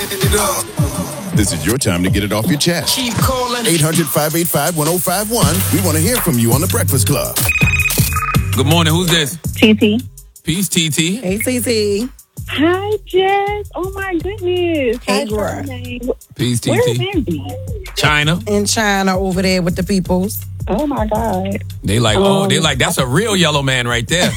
This is your time to get it off your chest. Keep calling. 800-585-1051. We want to hear from you on The Breakfast Club. Good morning. Who's this? TT. Peace, TT. Hey, TT. Hi, Jess. Oh, my goodness. Hey, Hi, girl. Charmaine. Peace, TT. Where's Andy? China. In China over there with the peoples. Oh, my God. They like, that's a real yellow man right there.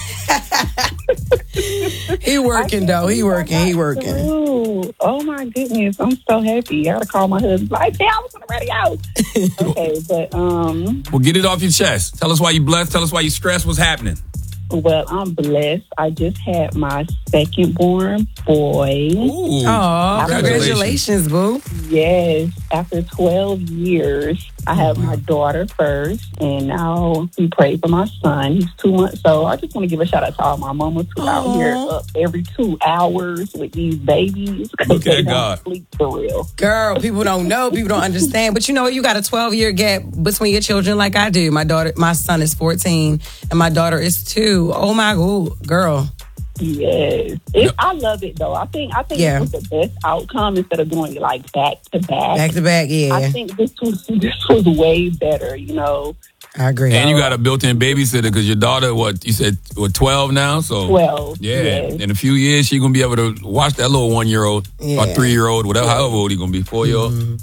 He working, though. He working. Ooh. Oh, my goodness. I'm so happy. I got to call my husband. Like, hey, I was on the radio. Okay, but, Well, get it off your chest. Tell us why you blessed. Tell us why you stressed. What's happening? well, I'm blessed. I just had my second born boy. Ooh. Oh, congratulations, boo. Yes, after 12 years, I had my daughter first, and now we pray for my son. He's 2 months old. I just want to give a shout out to all my mamas who out here up every 2 hours with these babies. Look they at don't God. sleep for real. Girl, people don't know. People don't understand. But you know what? You got a 12-year gap between your children like I do. My son is 14, and my daughter is 2. Oh, my God, girl. Yes, I love it though. I think Yeah. it was the best outcome instead of doing it like back to back. Back to back, yeah. I think this was way better. You know, I agree. And you got a built-in babysitter because your daughter, you said 12 now? So 12. Yeah, yes. in a few years, she's going to be able to watch that little 1-year-old or Yeah. 3-year-old, whatever, however old he's going to be, 4-year-old.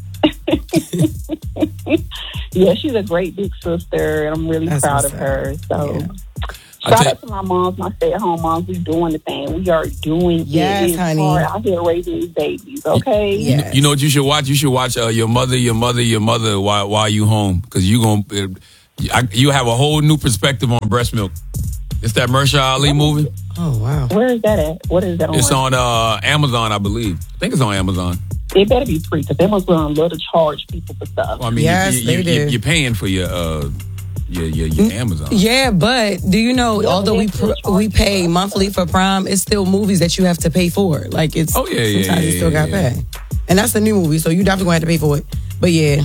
Yeah, she's a great big sister, and I'm really That's proud what's of her. So, Yeah. shout out to my moms, my stay-at-home moms. We doing the thing. We are doing Yes, it. It's honey. hard out here raising these babies. Okay. Yeah. You know what you should watch? You should watch your mother while you home because you have a whole new perspective on breast milk. It's that Mahershala Ali movie. Oh, wow. Where is that at? What is that on? It's on Amazon, I believe. I think it's on Amazon. It better be free because they must love to charge people for stuff. Well, I mean, Yes, they do. you're paying for your Amazon. Yeah, but do you know, although we pay monthly for Prime, it's still movies that you have to pay for. Like, it's Oh, yeah, yeah, sometimes you yeah, still got to yeah. pay. And that's a new movie, so you definitely going to have to pay for it. But yeah.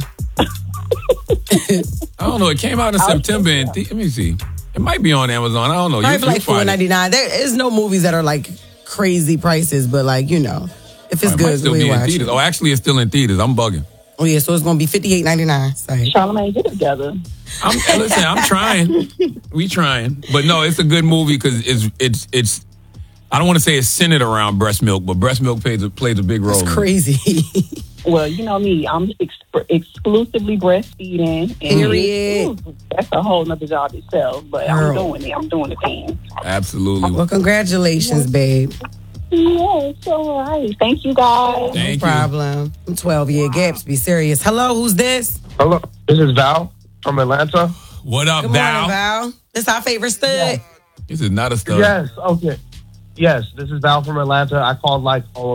I don't know. It came out in September. Let me see. It might be on Amazon. I don't know. Probably for like find it. $4.99. There is no movies that are like crazy prices, but like, you know, if it's It might good, still we be in watch theaters. it. Oh, actually, it's still in theaters. I'm bugging. Oh yeah, so it's gonna be $58.99. Sorry. Charlamagne, get it together. I'm trying. We trying, but no, it's a good movie because it's. I don't want to say it's centered around breast milk, but breast milk plays a big role. It's crazy. Well, you know me, I'm exclusively breastfeeding. And Period. that's a whole nother job itself, but I'm Girl. doing it. I'm doing the thing. Absolutely. Well, congratulations, babe. Yeah, it's all right. Thank you, guys. Thank No you. problem. 12-year gaps. Be serious. Hello, who's this? Hello, this is Val from Atlanta. What up, Good Val? morning, Val. This our favorite stud. This is not a stud. Yes, okay. Yes, this is Val from Atlanta. I called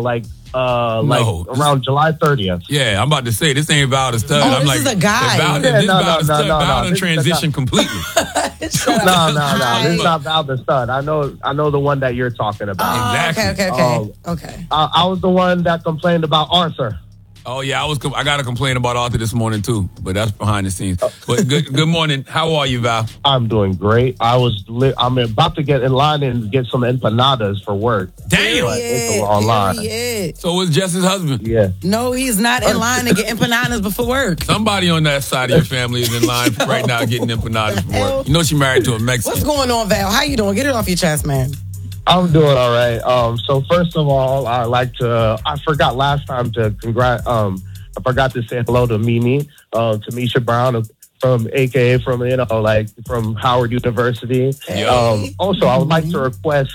around July 30th. Yeah, I'm about to say this ain't Val the stud. Oh, I'm this like, is a guy. if Val, Yeah, this no, Val the stud. no, Val done this is the transitioned guy. completely. No. This is not Val the stud. I know the one that you're talking about. Oh, Exactly. Okay. Okay. I was the one that complained about Arthur. Oh yeah, I got to complain about Arthur this morning too, but that's behind the scenes. But good morning. How are you, Val? I'm doing great. I'm about to get in line and get some empanadas for work. Damn. It's online. Period. So was Jess's husband. Yeah. No, he's not in line to get empanadas before work. Somebody on that side of your family is in line right now getting empanadas for work. You know she married to a Mexican. What's going on, Val? How you doing? Get it off your chest, man. I'm doing all right. So first of all, I forgot last time to I forgot to say hello to Mimi, to Misha Brown from Howard University. Also, I would like to request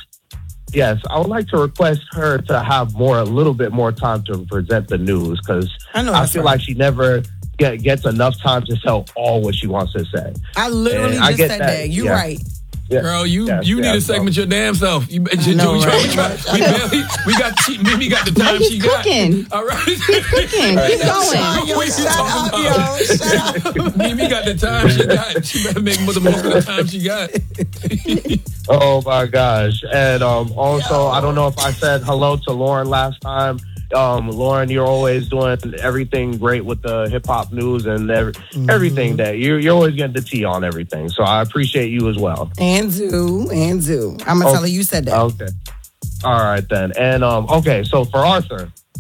her to have a little bit more time to present the news because I feel like she never gets enough time to tell all what she wants to say. I literally And I just get said that, that. You yeah. right. Yeah. Girl, you need to segment your damn self. You, know, we right? Mimi got the time she got. cooking. All right. Keep going. What you talking about? Mimi got the time she got. She better make the most of the time she got. Oh my gosh. And also, I don't know if I said hello to Lauren last time. Lauren, you're always doing everything great with the hip hop news and everything that you're always getting the tea on everything. So I appreciate you as well. And do. I'm gonna tell her you said that. Okay. All right then. And okay, so for Arthur,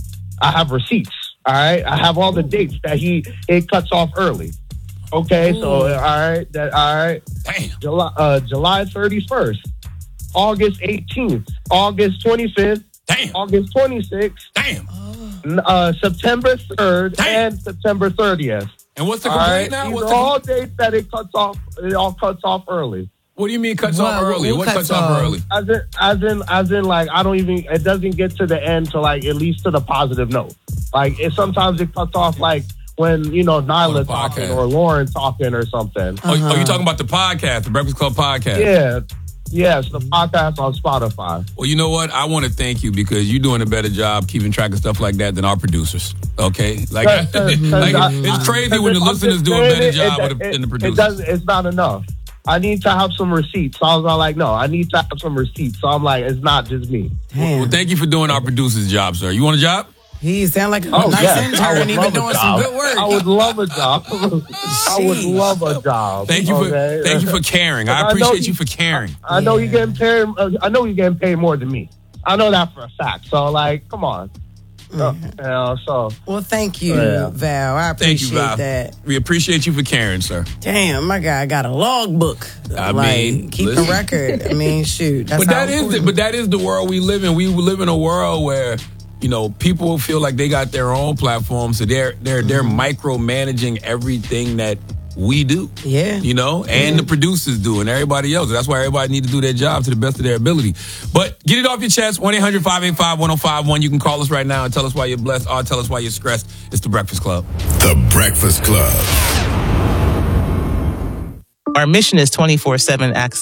I have receipts. All right, I have all the dates that it cuts off early. Okay, so all right. Damn. July 31st, August 18th, August 25th, Damn. August 26th, Damn. September 3rd, and September 30th. And what's the complaint now? These are all dates that it cuts off. It all cuts off early. What do you mean cuts off early? What cuts off early? As in, like, I don't even. It doesn't get to the end to, like, at least to the positive note. Like, sometimes it cuts off, like, when, Nyla talking or Lauren talking or something. Oh, you talking about the podcast, the Breakfast Club podcast? Yeah. Yes, the podcast on Spotify. Well, you know what? I want to thank you because you're doing a better job keeping track of stuff like that than our producers. Okay? Like, it's crazy when the listeners do a better job than the producers. It's not enough. I need to have some receipts. So I was like, no, I need to have some receipts. So I'm like, it's not just me. Well, thank you for doing our producer's job, sir. You want a job? He sound like a nice intern. He been doing some good work. I would love a job. I would love a job. Thank you for caring. I appreciate you for caring. I know you're getting paid. I know you're getting paid more than me. I know that for a fact. So, like, come on. Well, thank you, Val. I appreciate that. We appreciate you for caring, sir. Damn, my guy got a logbook. Keep a record. I mean, shoot. That's but that is the world we live in. We live in a world where people feel like they got their own platform, so they're micromanaging everything that we do. Yeah. And the producers do, and everybody else. That's why everybody need to do their job to the best of their ability. But get it off your chest. 1-800-585-1051. You can call us right now and tell us why you're blessed or tell us why you're stressed. It's The Breakfast Club. The Breakfast Club. Our mission is 24/7 access.